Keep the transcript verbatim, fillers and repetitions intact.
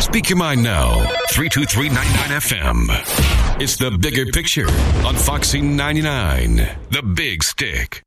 Speak your mind now. three two three nine nine F M. It's The Bigger Picture on Foxy ninety-nine. The Big Stick.